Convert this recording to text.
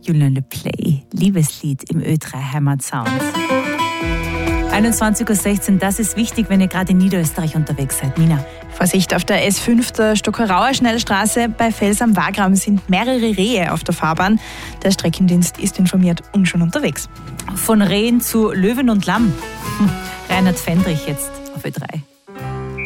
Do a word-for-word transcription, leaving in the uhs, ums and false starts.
Julien Le Play, Liebeslied im Ö drei Heimatsound. einundzwanzig Uhr sechzehn, das ist wichtig, wenn ihr gerade in Niederösterreich unterwegs seid. Nina. Vorsicht, auf der S fünf der Stockerauer Schnellstraße bei Fels am Wagram sind mehrere Rehe auf der Fahrbahn. Der Streckendienst ist informiert und schon unterwegs. Von Rehen zu Löwen und Lamm. Reinhard Fendrich jetzt auf Ö drei.